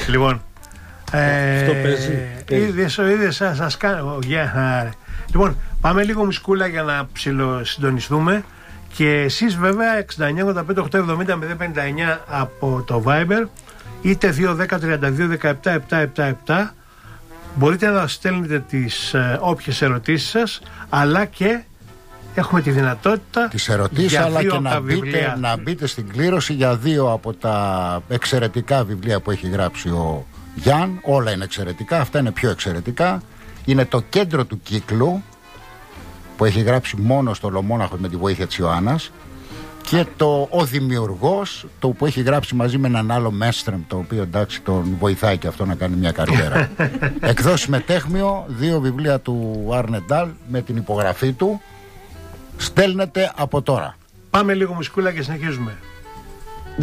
Λοιπόν, αυτό παίζει. Είδες, σας κάνω. Λοιπόν, πάμε λίγο μουσκούλα για να ψιλοσυντονιστούμε. Και εσείς βέβαια 69 85 870 059 από το Viber, είτε 210 32 17 777. Μπορείτε να στέλνετε τις όποιες ερωτήσεις σας, αλλά και έχουμε τη δυνατότητα τις ερωτήσεις, αλλά και να μπείτε στην κλήρωση για 2 από τα εξαιρετικά βιβλία που έχει γράψει ο Γιάν. Όλα είναι εξαιρετικά, αυτά είναι πιο εξαιρετικά. Είναι το Κέντρο του Κύκλου, που έχει γράψει μόνο στο Λομόναχο με τη βοήθεια της Ιωάννας, και το Ο Δημιουργός, το που έχει γράψει μαζί με έναν άλλο Μέστρεμ, το οποίο εντάξει τον βοηθάει και αυτό να κάνει μια καριέρα. Εκδόσεις Μετέχμιο, 2 βιβλία του Αρνεντάλ με την υπογραφή του. Στέλνετε από τώρα. Πάμε λίγο μουσκούλα και συνεχίζουμε.